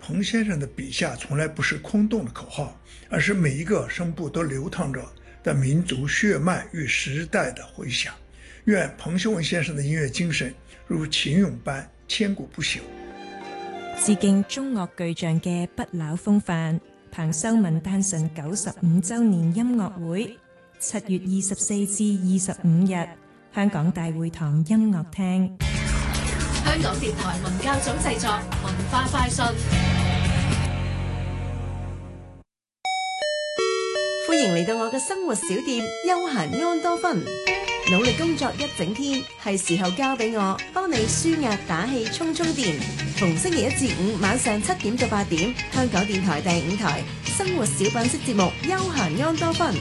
彭先生的笔下从来不是空洞的口号，而是每一个声部都流淌着的民族血脉与时代的回响。愿彭秀文先生的音樂精神如秦勇般千古不朽。 致敬中樂巨匠嘅不朽風範，彭秀文誕辰95週年音樂會7月24至25日，香港大會堂音樂廳。 香港電台文教組製作，文化快訊。 歡迎嚟到我嘅生活小店休閒安多芬。努力工作一整天，係時候交俾我幫你舒壓打氣充電。逢星期一至五晚上7點到8點，香港電台第5台生活小品式節目休閒安多芬。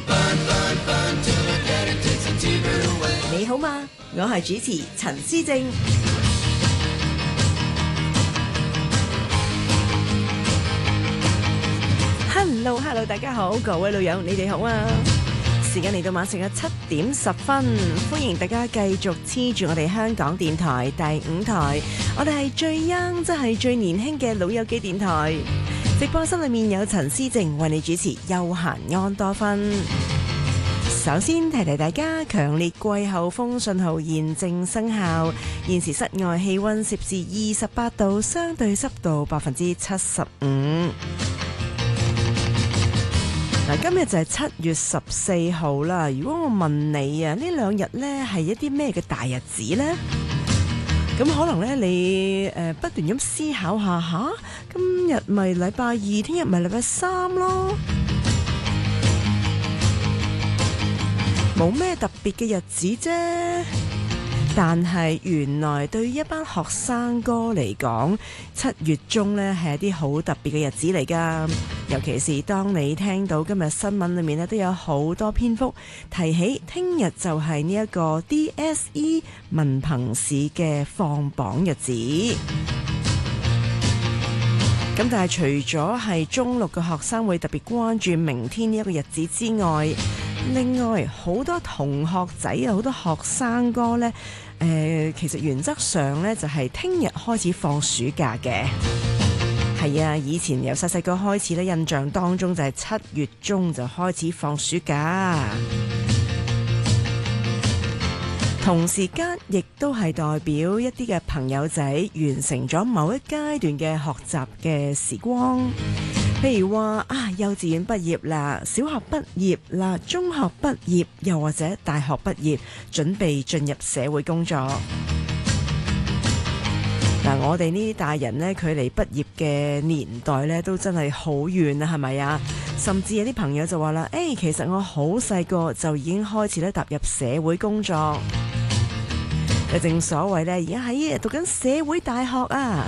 你好嗎？我係主持陳思正。Hello， 大家好，各位老友，你哋好啊！時間嚟到晚上嘅7點10分，歡迎大家繼續黐住我哋香港電台第5台，我哋係最 young， 即係最年輕嘅老友記電台。直播室裏面有陳思靜為你主持休閒安多芬。首先提提大家，強烈季候風信號現正生效，現時室外氣溫攝氏28度，相對濕度75%。今日就係7月14號啦。如果我問你啊，呢兩日呢係一啲咩嘅大日子呢？咁可能呢，你不斷咁思考下，今日咪禮拜二，聽日咪禮拜3咯，冇咩特別嘅日子啫。但係原來對於一班學生哥嚟講，7月中呢係一啲好特別嘅日子嚟㗎。尤其是當你聽到今日新聞裏面呢都有好多篇幅提起，聽日就係呢一個 DSE 文憑試嘅放榜日子。咁但係除咗係中六嘅學生會特別關注明天呢一個日子之外，另外好多同學仔啊，好多學生哥呢，其實原則上呢就係聽日開始放暑假嘅。係啊，以前由細個開始呢，印象當中就係7月中就開始放暑假。同時間亦都係代表一啲嘅朋友仔完成咗某一階段嘅學習嘅時光。譬如話幼稚園畢業啦，小學畢業啦，中學畢業，又或者大學畢業，準備進入社會工作。嗱，我哋呢啲大人呢，距離畢業嘅年代呢，都真係好遠啦，係咪啊？甚至有啲朋友就話啦，其實我好細個就已經開始咧踏入社會工作。就正所謂呢，而家喺讀緊社會大學啊！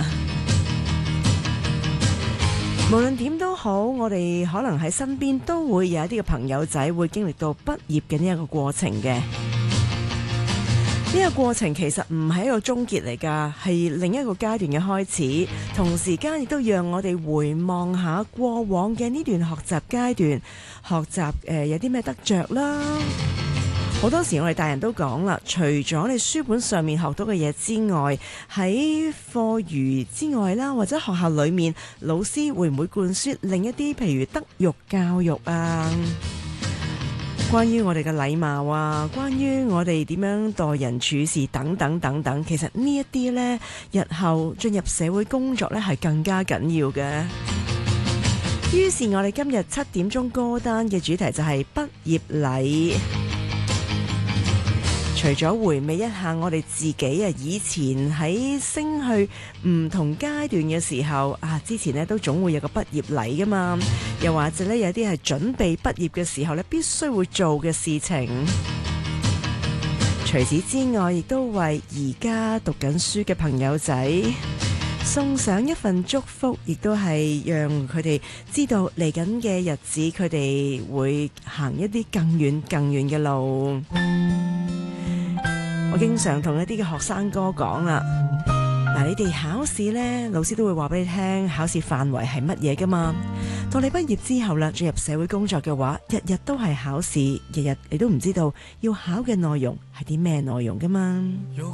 無論點都好，我哋可能喺身邊都會有一啲嘅朋友仔會經歷到畢業嘅呢一個過程嘅。呢個過程其實唔係一個終結嚟㗎，係另一個階段嘅開始。同時間亦都讓我哋回望下過往嘅呢段學習階段，學習有啲咩得着啦。好多時我哋大人都講啦，除咗你書本上面學到嘅嘢之外，喺課餘之外啦，或者學校裏面老師會唔會灌輸另一啲譬如德育教育啊，關於我哋嘅禮貌啊，關於我哋點樣待人處事等等等等，其實呢一啲呢，日後進入社會工作呢係更加緊要嘅。於是我哋今日7點鐘歌單嘅主題就係畢業禮。除咗回味一下我哋自己以前喺升去唔同階段嘅時候之前呢都總會有個畢業禮噶嘛，又或者呢有啲係準備畢業嘅時候呢必須會做嘅事情。除此之外，亦都為而家讀緊書嘅朋友仔送上一份祝福，亦都係讓佢哋知道嚟緊嘅日子，佢哋會行一啲更遠嘅路。我經常同一啲嘅學生哥講啦，嗱，你哋考試呢，老師都會話俾你聽，考試範圍係乜嘢噶嘛？到你畢業之後啦，進入社會工作嘅話，日日都係考試，日日你都唔知道要考嘅內容係啲咩內容噶嘛？